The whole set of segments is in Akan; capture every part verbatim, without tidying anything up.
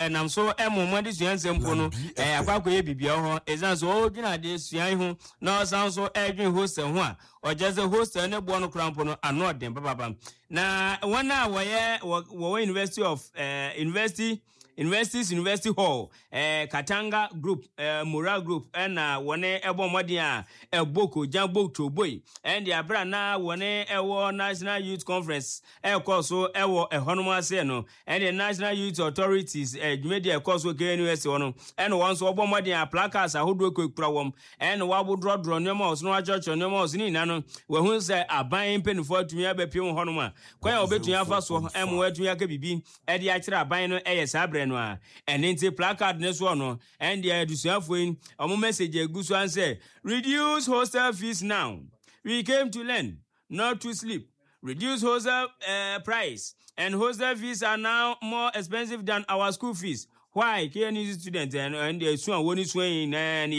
nam so emo modi sua nsempo no eh akwakoye bibia ho ezan so o gina de sua ho na osan so edwin hostel ho a ojeze hostel ne bo no krampo no ano den baba na wana woye wo University of uh, University Universities University Hall eh Katanga Group eh Moral Group na wone ebo modin a eboko jambo toboy and the abra na wone ewo National Youth Conference e koso ewo ehonoma ase no and the National Youth Authorities eh dwumedi e koso ke university wono and won so obo modin a placards ahodo kwekura wom and wabo drodro nyoma osno church nyoma osni na no we hu se aban penifo atumi abepiem honoma kwa obetu afa so emu atu aka bibi e de akire aban no eye sabre no a enente placard ne so no and the edusuafo omo message egusu an say reduce hostel fees now, we came to learn not to sleep. Reduce hostel uh, price and hostel fees are now more expensive than our school fees. Why? Can you students and and the soon woni swing and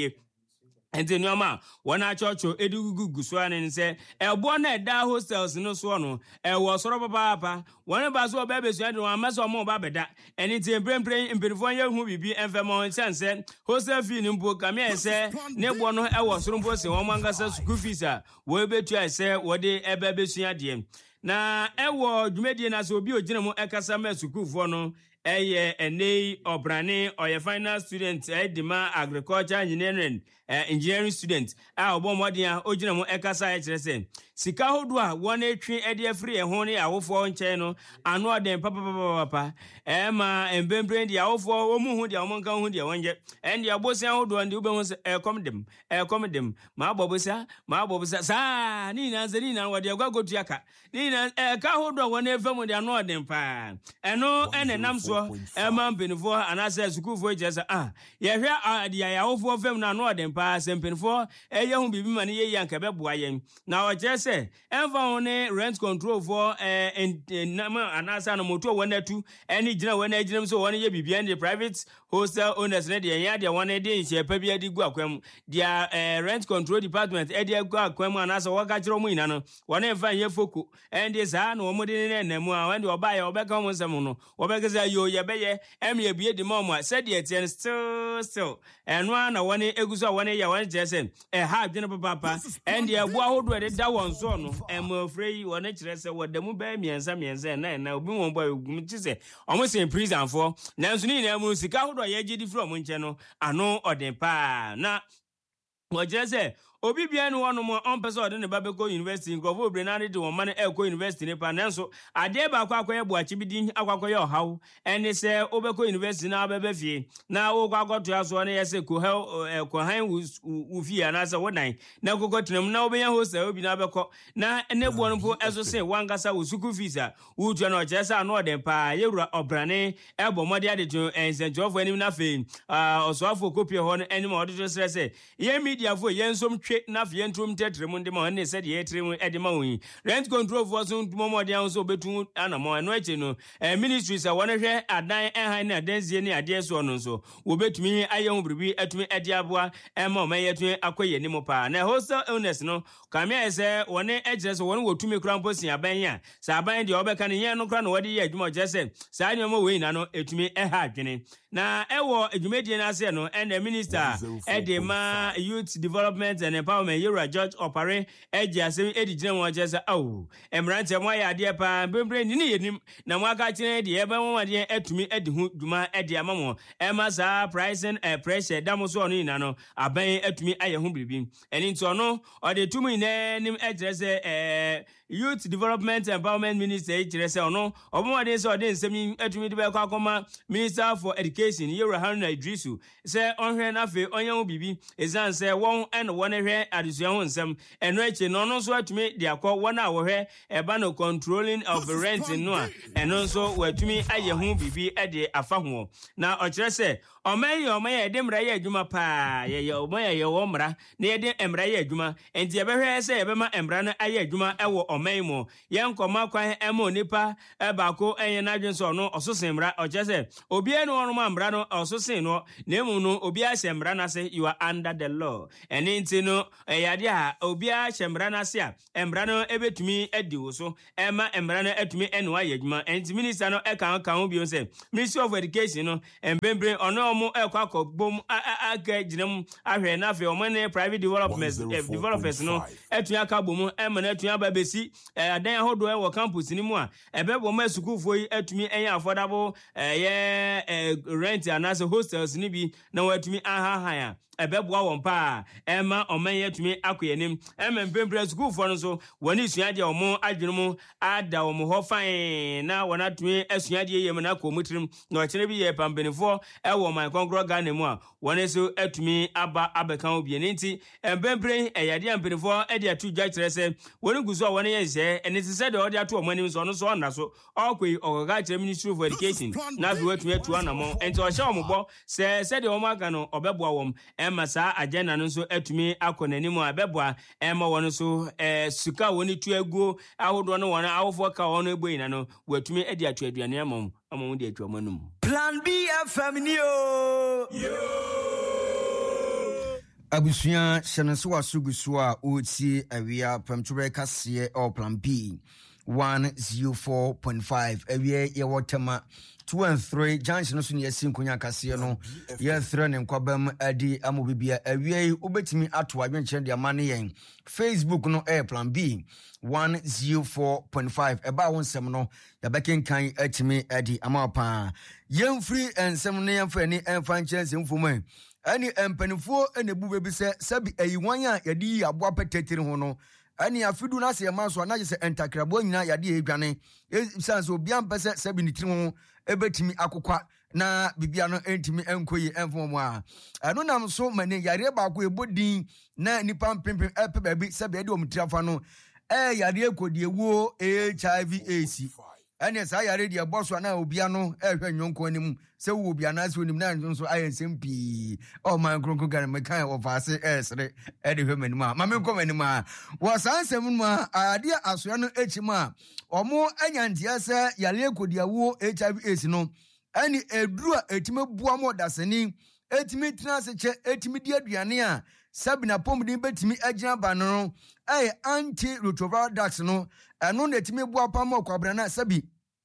enti nyoma wona chocho edugugu so an say ebo na da hostels no so no e wo soro papa papa wona ba so ba besu ade won amaso mo ba beda eni ti emprempren empirifo nya hu bibi enfemo sense hostel fee ni mpo kame ese ne bo no e wo soro mpo se won mangasa school fees a wo betu ese wo de ebe besu ade na e wo dwumedie na so obi ogina mu ekasa ma school fo no eye enei obrane oye final student edima agriculture engineering uh, engineering student a obo modin a ogina mu ekasa e kirese sika hodo a won etwe ede afri e ho ne awofo nchen no ano oden papa papa papa e ma embembre ndi awofo omu hu dia omonka hu dia wonje endi abosia hodo ndi ube hu e komdem e komdem ma abobosia ma abobosia sa ni na nze ni na wode agwagotu aka ni na e ka hodo won efam dia no oden pa eno ene nam Emma Penfo and I said, School for just ah, yeah, here are the Iao fem na no den pass and Penfo, a young baby money, young Cabeboyen. Now I just say, and found rent control for and number and as a motor one or two, any general when I did so one year behind the private hostel owners, and the one a day, she a peppy at the Guaquem, their rent control department, Eddie Guaquem, and as a work at Romino, one and five year focal, and this are no more than and more when you buy or back home some or because I you yebeye emye bie di mama said yet still still and one I want eguso one ya one jesen e ha dwene papa and the abo ahodo de da won so no em afrey won kire se wodam ba miensa miensa na na obi won boy ogum ti se omo se prison for nanso ni na mu sika ahodo ye gidi from nche no ano oden pa na wajese obi bia no wono mo on pese ode ne babeko university ngofo obrenade de won mane eko university ne pa nanso ade ba akwa akwa ebo achibidi akwakwa ye ohaw ene se obeko university na baba fie na wo kwa agoto aso ne yese ko ha ko han u fie na se wodan na kokotinam na obenya hostel obi na beko na ene bo no po eso se wangasa wo suku fees a wo tua na ochese ano ode pa yewura obrane ebo mode ade to ensenjofo enim na fe ah osoafo kopie ho no enim ode to stress ye media fo ye nsom na fie ntum tetrem ndi ma ne said ye trem edema won rent control for so momo de an so betu anamo eno eche no ministries a wona hwe adan enhan na adanzie ni ade so no so wo betumi ayehu bribi atumi ade aboa ema o mayetu akoye ni mo pa na hostel illness no kamia ese wona ejere so wona wotumi kura mposi aban ya sa aban de obeka ne yen no kura no wode ye adwuma jese sa nyoma we na no etumi eha adwene na ewo adwumedie na ase no and the minister edema youth development and empowerment Yura George Opare eji asem edi gina mo jesa awu emrante mo ya ade pa bembre ni ni yenim na mo aka kire de ebe mo ade etumi edi hu duma edi amamo ema sa pricing e pressure da mo so no ina no aban etumi aye hu bibi eni nto no ode tumi na nim ejere se eh youth development empowerment minister ejere se ono obo ade se ode nsem etumi de be kwa akoma minister for education Yura Haruna Idrisu se onhwe na fe onye hu bibi ezan se won en won hwe adisua ho nsem eno eche no no so atumi de akọ wona wo hwe eba no controlling of rent no a eno so watumi aye ho bibi ede afa ho na o kire se o man yo man ye de mra ye adwuma pa ye ye o man ye wo mra na ye de mra ye adwuma enti ye be hwe se ye be ma mra no aye adwuma ewo o man mo ye nkoma kwan emo nipa e ba ko enye na adwen so no ososen mra o kire se obi enu ono ma mra no ososen no na emu no obi ase mra na se you are under the law eni enti no no yade a obia hyembra na se a embra no ebetumi edi wo so ema embra no etumi eno aye adwuma enti minister no e kan kan bio se Ministry of Education no embembre ono omo ekwa akobom aga ginam ahwe na afi omo ne private development developers no etun aka bom ema na etun aba besi adan ahodo e wo campus ni mu a ebebo ma sukufo yi etumi enya affordable ye rent anase hostels ni bi na watumi ahahan a ebeboa won pa ema omenye etumi akoyanim ema mpembre sukufo no so woni suade omo adwenum ada omo ho fan na wona tumi asuade yem na komutirim na okire bi ye pambenifo e wo man konkro Ghana mu a woni so etumi aba abekan obi nti mpembre eyade ampenifo e de atu dwa kire se woni guso a woni ye se eni se se de ode atu omo anim so no so na so okoi ogaga kire Ministry of Education na bi watumi atu anamo enti o hye ombo se se de omo aga no obeboa wom ema sa agenda no so etumi akonanimu abeboa ema wono so eh suka woni tu aguo ahodo no wono awofo ka wono egboyina no watumi edi atu aduane amom amom de atu amanum Plan B F M ni o yo abusuya shenenso asuguso a oti awia pamtube kase o Plan B one oh four point five awia ye wotema two and three junction so ne yasin konya kase no ye three ne nkwabam adi amobibia awia obetimi ato adwenche de amane yen Facebook no air Plan B one oh four point five eba wonsem no ya bekenkan atimi adi amapa yemfri ensem ne yemfa ni enfan chance mfumu ani empanifo enebu bebi se sabi ayiwan a yadi aboa petetiri ho no ani afidu na se ma so na je se entakrabo nyina yade edwane sanso bia mpese sabi ni tiri ho ebetimi akokwa na bibia no entimi enkoyi enfomo a anu nam so mane yare ba ko ebodin na nipa mpempem epe baby sabi ade omtirafa no eh yare ekodi ewo H I V AIDS ane sa yare dia boso na obia no ehwe nyonko anim se wo obia na se onim na nso ayensem pi o man kronko gan me kan wo fase esre e de hwe manim a ma me kom anim a wo sansem mu a ade asoya no echim a omo anyantia se yare ekodi ewo H I V AIDS no ani eduru a etime bua mo dasani etime tena se che etime di aduane a sabina pomdi betimi agina ba no eh anti retroviral drugs no eno na etime bua pam okwabra na sabi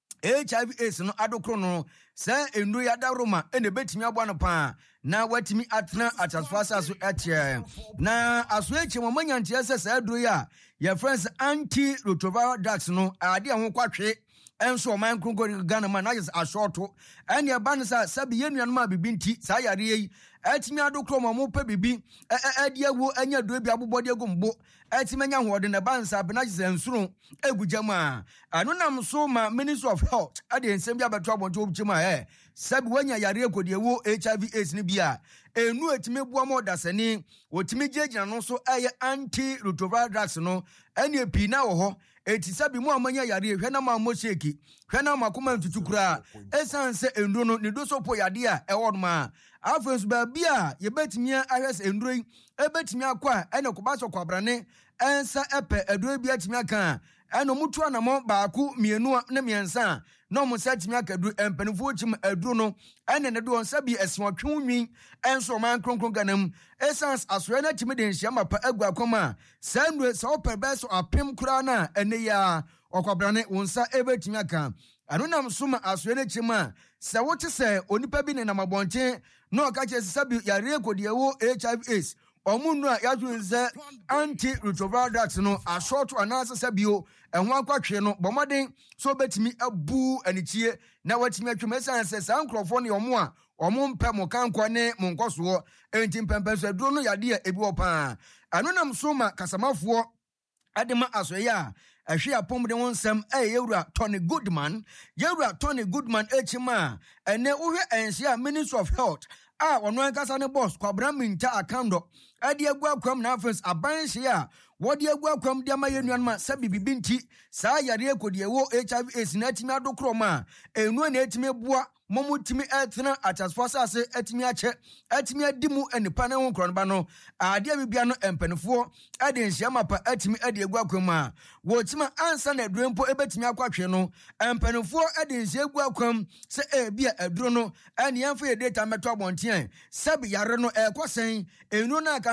H I V AIDS no adokro no se enu ya daroma ene betimi abua no pa na watimi atena atasfasa so etie na aso echi mo manyantia se se aduro ya ya friends anti retroviral drugs no ade ho kwatwe enso man kronko Ghana man na just a short and ya ban sa sabi yenuan ma bibinti sa yare yi atimi adokro mo pe bibi ade awu anya do bi abobode agumbo atimi anya hoode na ban sa bena just ensuro egujama anu nam so ma Ministry of Health ade ensem bia beto abonto obchima eh sabi wanya yare ekodi ewo H I V AIDS ni bia enu atimi bua mo dasani otimi jejina no so aye anti retroviral drugs no ene epi na wo ho eti sabi mu amanya yare hwe na ma mo sheki hwe na ma kuma ntutukura esanse endu no ne do so po yade a ewo no ma afensu ba bia ye betimi ahwes enduro yi ebetimi akwa ene koba so kwabrane ensa epe edo bia timi aka eno mutu anamo baaku mienu na miensa no mo setimi akadu empanifo chim edu no ene ne do sabi eswotwe nwin enso man kronkron ganam essence asore na timi de nhia mapa agua koma sanwe so opebe so apem kura na ene ya okwabrane wonsa ebetimi aka anu nam suma asore na chima se wote se onipa bi ne na mabonche no ka che sabi yare ekodiyewo H I V AIDS omunu a yaju nze anti retroviral drugs no a short anasa sabio enho akwatwe no bomoden so betimi abu anichie na watimi atwema sanse sankrofo ne omo a omo mpe mo kankwa ne mo nkoso enti mpempe so aduro no yade a ebi opa anu nam so ma kasamafo adema asoya ahwe apom de wonsam eh yewura Tony Goodman yewura Tony Goodman echima ene wohwe enhia Ministry of Health ah ono ankasa ne boss kwabra minta akando ade agua akwam na afens abanhye a wode agua akwam de ma yenuan ma sabi bibinti saa yare ekodi ewo H I V AIDS na timi adokro ma enu na etimi bua momutimi etena atasfosa ase etimi ache etimi adimu enipa ne honkron ba no ade bibia no empanifo ade nhia mapa etimi ade agua akwam a wo tima ansa na edrempo ebetimi akwatwe no empanifo ade nhia agua akwam se e bia edro no ene yemfa ye data meto abonten sabi yare no ekosen enu na aka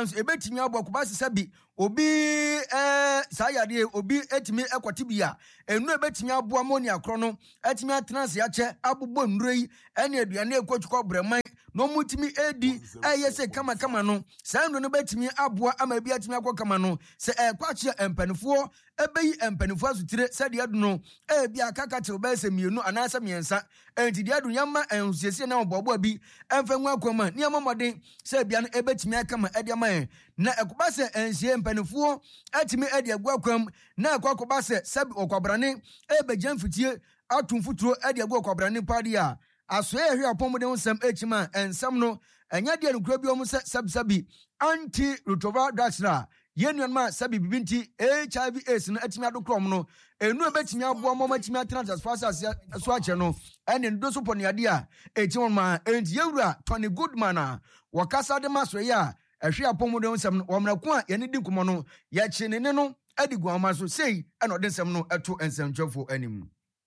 sans ebetimi abo kubasi sabi obi eh sayade obi etimi ekwati bia enu ebetimi abo amoni akro no etimi atranse ya che abobɔ ndrei ene aduane ekotwko breman no mutimi edi eyese kama kama no saa ndo no betimi aboa ama bia timi akɔ kama no se ekwache empanifo ebeyi empanifo asutire sade adu no e bia kaka che obese mienu anasa miensa enti dia adu yama enhusiesie na obɔbɔ bi emfanwu akoma ni amamɔden se bia no ebetimi akama edi ama na ekubase ensie empanifo etimi edi aguakwam na ekwakwabase sabi okwabrane ebegyan fitie atumfuturo edi agu okwabrane padi a asoye hwe apomode nsem echima ensem no enya de nukura bi omo sabi anti retroviral drugs yenuan ma sabi bibinti H I V AIDS no etimi adokrom no enu ebetimi abo mo matimi atena as fast as so ache no ene ndo so poniade a echim ma enti yewura Tony Goodman a wakasa de masoye a ehwe apomode nsem no omrako a yene di nkomo no ya chenene no adi guama so sei ene ode nsem no eto ensem twefo anim.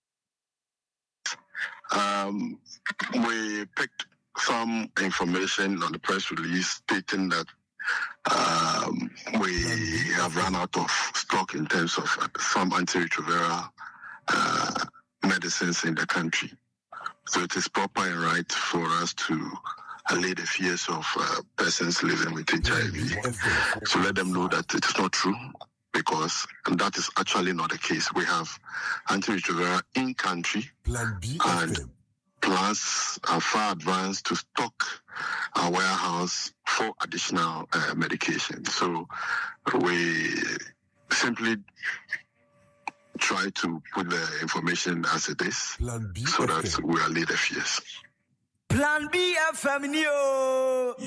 Um, we picked some information on the press release stating that um, we have run out of stock in terms of some antiretroviral uh, medicines in the country. So it is proper and right for us to allay the fears of uh, persons living with H I V. So let them know that it is not true, because that is actually not the case. We have antiretroviral in country, Plan B and plans are far advanced to stock our warehouse for additional uh, medication. So we simply try to put the information as it is, Plan B so that F M. We allay the fears. Plan B F M yo.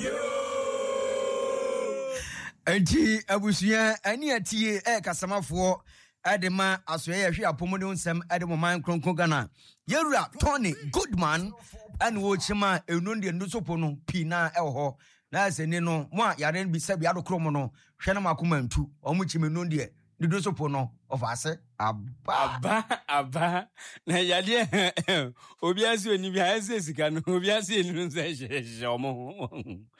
Enti abusuya ani atie e kasamafo adema asoye hwe apomode nsem ademo man kronkron Ghana yewura Tony Goodman and wo chima enu de ndosopo no pina e ho na sene no mo a yare bi sabi adokro no hwe na makoma ntu omo chima enu de ndosopo no of ase aba aba aba na yade obi asi oni bi ase sika no obi asi enu nse hye omo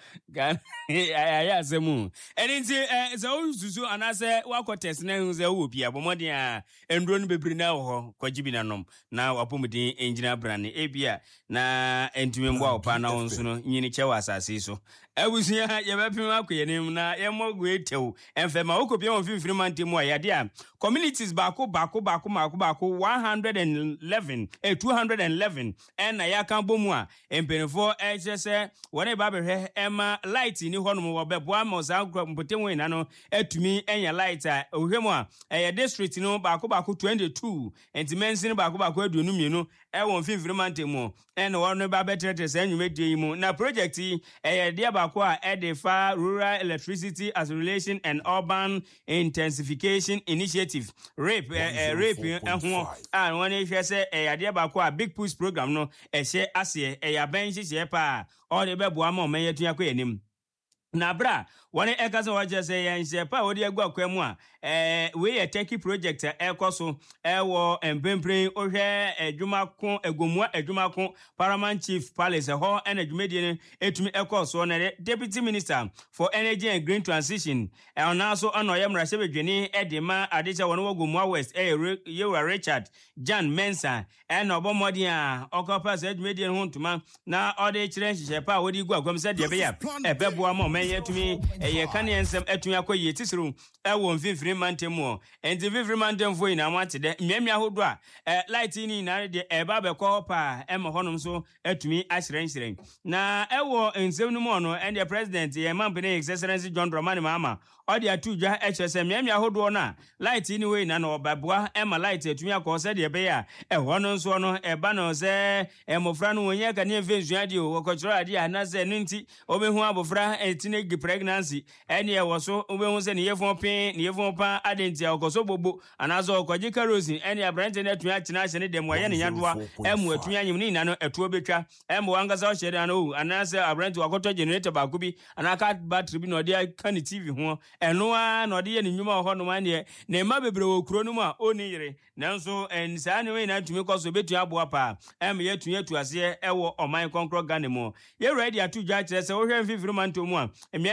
gan aya asemu eni eh ze osusu anase wakotest na hu ze wo bia bomodin a endro no bebiri na ho kwajibi na nom na wapomudin engineer brane ebia na entumi mbo opa na wonso no nyini chewa asase so abusuya ye bepim akoyenim na ye mogu etew enfema okopia won fifiri mantemu a yade a communities bako bako bako bako bako one hundred eleven eh two hundred eleven en na ya kan bomu a empenfo ehese wone ba behwe ema light ni honom wo beboa mo za mpotemwe na no atumi enya light a ohwemu a eh district no bako bako twenty-two entimensin bako bako aduonu mienu e won fifiri mantemu en wone ba betrete se anwumedie mu na project eh dia bako a edefa rural electricity as relation and urban intensification initiative rape eh, rape ehwo ah woni hwe se eyade ba ko a big push program no ehye ase eyaban hye pa all the beboa ma omenyetu yakoyanim na bra woni ekaze waje se yenhye pa odi agu akwam a eh we ye techie project ekoso ewo empempren ohwe adwuma ko agomua adwuma ko Paramount Chief Palace ho en adwumedie ne etumi ekoso na Deputy Minister for Energy and Green Transition e ona so ana oyemra sebedwene edema adecha woni wogomua West e yewa Richard Jan Mensa en obomodin a okopa se adwumedie ho ntuma na ode kire nhye pa odi gu akwam se de be ya ebeboa ma omenye tumi eye kane ensem atumi akoye tisiru ewo mfimfiri mantemu enti mfimfiri mantemfo ina amate de miamia hodo a light ni na de eba be ko pa e mo honom so atumi ahyirenhyiren na ewo ensem no mo no and the president ye mampene excellency John Dramani Mahama odi atudwa ehese miamia hodo na light ni we na no baboa e ma light atumi akose de be ya e hono so no eba no se e mofra no wonye ka ne mfensu ade o kochoro ade anase nti obehu abofra teenage pregnancy ene e woso obehu se ne yefon pin ne yefon pa adenti akoso bobo anazo okoji kerosene ene abrante ne atun akina ahye ne dem waye ne nyadoa emu atun anyim ne nano etuo betwa emu wangasa ohye de no anase abrante wakoto generator ba kubi anaka battery bi no de ka ne T V ho eno a no de ye ne nwuma ho no ma ne ne ma bebre wo kuro no mu a oni yire nanso ensa ne we na atumi koso betu aboa pa em ye tun yetu ase ewo oman konkro Ghana mu ye ready atudwa kire se wo hwe mfifiri manto mu a emiamia hodo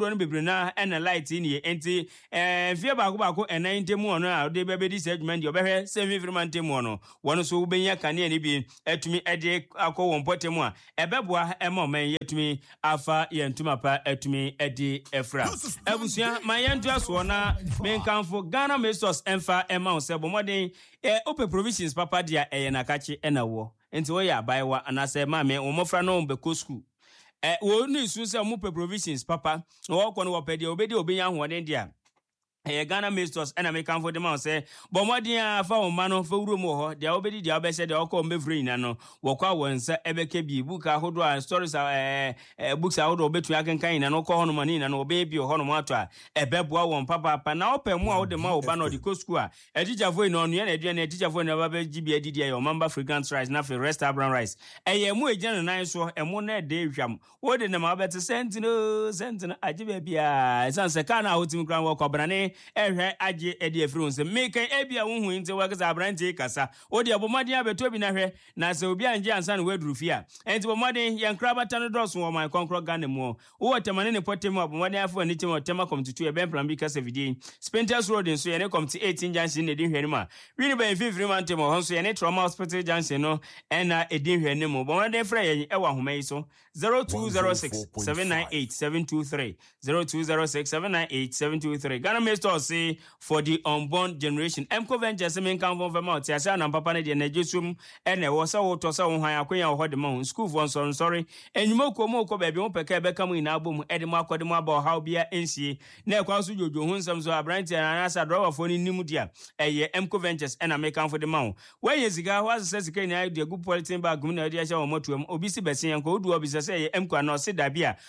no bebre na ena light ni enti eh fie ba ko ba ko enan ntemu ono a de be di segment de obehwe semi firma ntemu ono wono so ubenya kane ni bi etumi ede akọ won potemu a ebeboa ema omen yetumi afa yentuma pa etumi ede efra abusua mayentu aso na menkanfo Ghana Mesos emfa ema onse bomoden eh ope provisions papa dia eye nakachi ena wo enti wo ya baiwa anase ma me wo mofra no mbeko school eh wo ni su se mo pe provisions papa wo ko no wo pe dia obedi obenya hoden dia eh Ghana Mesos ena mekanfo de ma onse bomoden afa wo ma no fa wuro mu ho dia obedi dia obese dia okọ mbefri ina no wo kwa wonsa ebeke bi buka hodo a stories eh books ahodo obetu akenkan ina no ko hono mani ina no obe bi hono mo ato a ebeboa won papa papa na ope mu a wo de ma wo ba no de ko school a edijafo ina onu na edua na edijafo na ba be gibi edidi e omamba fragrance rice na fe restaurant brown rice eye mu eja no nan so emu na de hwam wo de na ma bete sentino sentino ajibe bia esanse kana hotim kran wo kobrane ehwe aje edi efrunse meke ebia wo hu nte wakaza abrante kasa wo de abomade abeto bi na hwe na se obi anje ansa na waduru fia enti bomade yankrabata no doso wo man konkro Ghana mu wo temane ne potemu abomade afo ani temo tema komtutu e ben plan bi kasa vidi Spinters Road nso ye ne komti eighteen junction ne di hwe ne ma wini ba fifiri man temo ho nso ye ne Trauma Hospital junction no ena edi hwe ne mu bomade fra ye e wa homa yi so zero two zero six seven nine eight seven two three zero two zero six seven nine eight seven two three Ghana Mesos say for the unborn generation Emco Ventures men kan von fema ti asa na papa ne de na jesum e na wo sa wo to sa wo han akonya wo de ma school for so sorry enyuma ko mo ko ba bi mo peka be kam ina abom e de mo akode mo aba how bia ensie na e kwa so jojo hu nsam so abrant na asa driver for ni nimu dia eye Emco Ventures e na me kan for de ma wo ye ziga wa se sika ni de good politin bag mu na de acha wo motuam obi si besen yanko odu obi se eye Emco na se da bia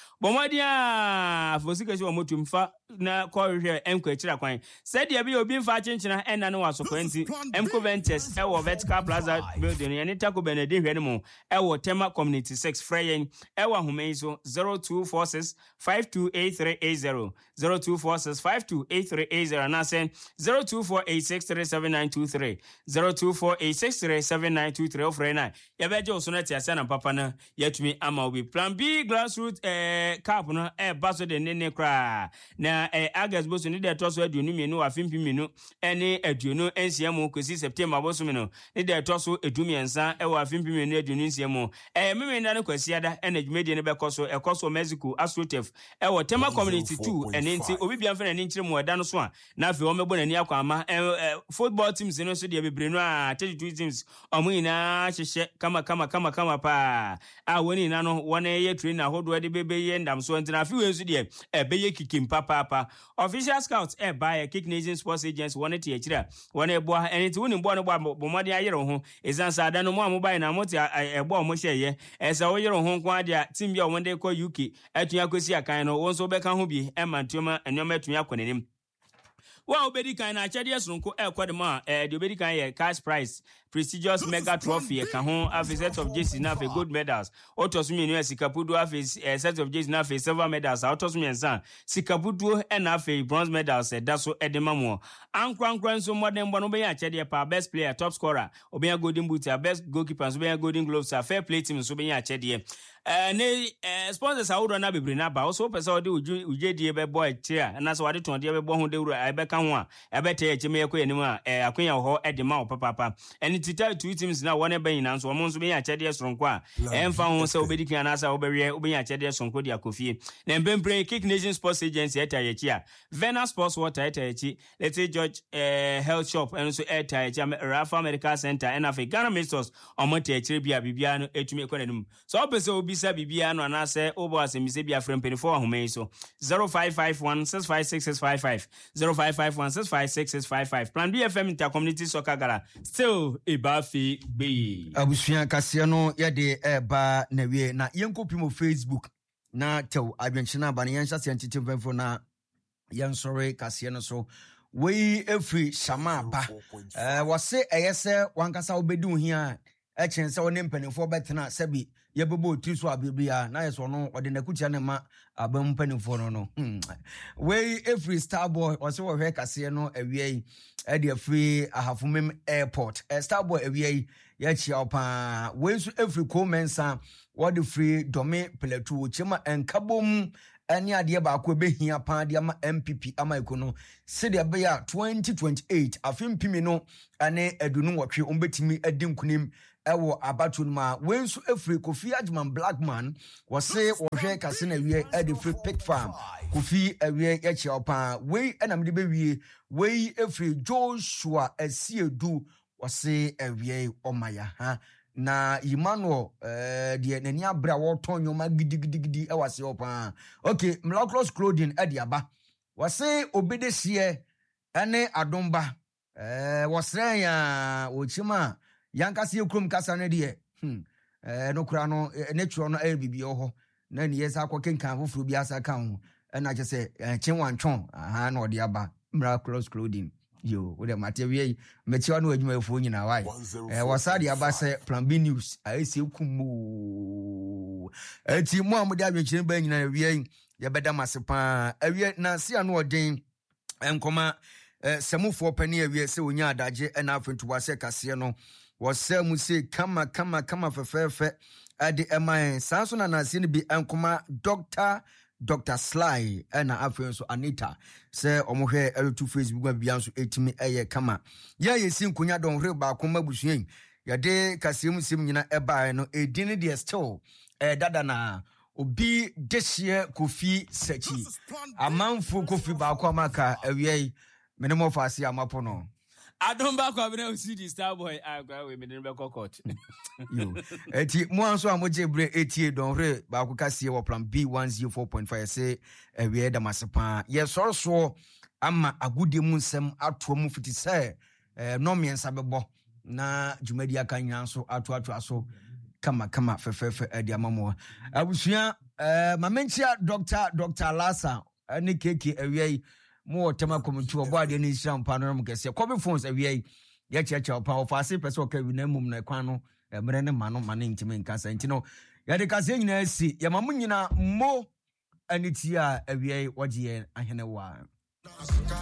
bomodia fo sika si wo motuam fa na ko hwe Emco echira kwan said there be obi mfa chenchina ena no waso kwenti Emco Ventures e wo Vertical Plaza building ye Taco Benedict hwe mo e wo Tema Community six Freyen e wo ahome so zero two four six five two eight three eight zero zero two four six five two eight three eight zero na sen zero two four eight six three seven nine two three zero two four eight six three seven nine two three ofre na ye beje osonati asa na papa na yetumi ama obi plan B grassroots eh cap no e baso de nene kra na eh August boso ni de toso aduonu mienu afimpi mienu ene aduonu ensiamu kwesi September boso mi no ni de toso edumiensa e wa afimpi mienu aduonu ensiamu eh meme nda ne kwasi ada ene dwumedie ne bekoso ekoso Mexico Astrotef e wo Tema Community two ene nti obi bia mfa na ni nkyire mu eda no so a na afi o mebo na ni akwa ama football teams no so de bebre no a thirty-two teams omo ina hyehye kama kama kama kama pa a woni na no wona ye trainer hodo de bebe ye ndam so nti na afi we so de e be ye kikim papa papa official scouts e buy a Kick Nation Sports Agents wona ti akira wona ebo ene ti woni bo no bo bomode ayere ho ezansa ada no mo amobai na mo ti ebo mo hyeye esa wo yere ho nko ade team bia wo de ko U K atuya kosi akan no wo so be ka ho bi e mantioma enyoma atuya konenim wa obedi kan na achede sonko e kwadema eh de obedi kan ye cash prize prestigious mega trophy e ka ho a set of jerseys na fe gold medals otosumi no sikapudu a fe set of jerseys na fe silver medals otosumi ensan sikapudu e na fe bronze medals e daso edemamo ankwankwan so modern bono be ya achede pa best player top scorer obeya golden boot best goalkeeper so be golden gloves a fair play team so be ya achede eh ne sponsors awudo na bebre na ba o so pese ode ujedi be boy chia na so wade ton de be bo ho de wura e be ka ho a e be te echeme yakọ yanim a eh akwenya ho e de ma o papa eni tita two teams na wona be nyina so mo so be ya chede sonko a emfa ho se obedikan na sa obewe obe ya chede sonko de akofie na mbempre Kick Nation Sports Agency eta yachi a Vena Sports Water eta yachi Let's George eh health shop and so eta yachi Rafa Medical Center and Africa Ghana Mesos omota yachire bia bibia no etumi ekwananum so opese obisa bibia no na se obo asemise bia frem twenty-four ahome so zero five five one six five six six five five zero five five one six five six six five five Plan B F M Intercommunity Soccer Gala still Ebafi be abusua kase no ye de eba na wie na yenkopimo Facebook na tew adwenchena ba na yenhya se ntete mfemfo na yensore kase no so we every shama ba eh wose eyese wankasa obedi ohia e chense woni mpanifo betena sabi yebebo tiso abibia na yeso no ode na kutia ne ma abam mpanifo no no we every star boy wose wo hwe kase no awie e de free ahafumem airport e star boy awie ya chia opa we so every comensa what the free dome plateau chema enkabom ene ade ba ko behia pa de ama M P P ama ikono se de be ya twenty twenty-eight afim pimi no ane adunu wotwe ombetimi adi nkunim ewo abatu ma wensu efri Kofi Agyeman Blackman wose wohwe kase na wie ade free pig farm Kofi awie ya chia opa we enam de bewie we efri Joshua Asiedu wose awie omaya ha na Emmanuel eh de nani abra wo ton nyoma gidigidigidi e wase opa okay Miraculous Clothing ade aba wose obedesie ene adomba eh wosren ya ochima yankase ekrom kasa ne de hmm eh no kura no nature no e bibio ho na ni yesa akokenkan foforo bi asa kan ho na je se chenwantwon aha na ode aba Miraculous Clothing yo we de matewie mechiwa no adwuma efo nyina wai eh wasade aba se Plan B News aisi kumu eti mo amode adwechire ba nyina wie ye beda masepa awie na sia no odin enkoma semufo pani awie se onya adaje na afentuwa se kase no wose mu se kama kama kama fefefe ade emaen sanso na nase ne bi enkoma Doctor Doctor Sly na afen so Anita se omohwe eretu Facebook bia so etimi eye kama ya yesi nkonya don hre ba akoma busuyen ya de kase mu sim nyina eba no edin de still eh dada na obi dehye Kofi Sachi amanfo Kofi ba akoma ka awie menemo fasi amapo no Adomba kwa bena usidi Starboy agwa we menebe kokot yo eti mo anso amoje bre etie don hre ba akuka sie wo Plan B one oh four point five say ewe da masepa ye sorso ama agudi mu nsem ato mu fiti say eh no miensa bebo na jumadi aka nyina so ato ato aso kama kama fefefe edi amamo abusua eh mamenchia Doctor Doctor Lassa ani keke ewe mo tema komitu obo ade ni nsiram pa no mkese kobe phones awie ya checha pa ofase pese oka wi na mum na kwan no emre ne ma no ma ne ntime nkasa ntino ya de kase nyina si ya mamu nyina mo aniti a awie wogye ahene wa